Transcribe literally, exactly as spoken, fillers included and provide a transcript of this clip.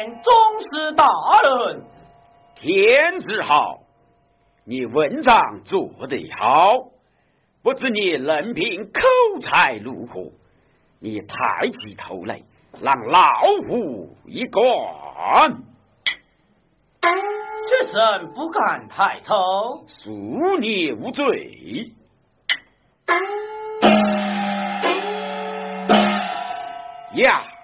宗师大人。 天子好，你文章做得好，不知你人品口才如何？你抬起头来，让老夫一观。 学生不敢抬头， 恕你无罪。呀！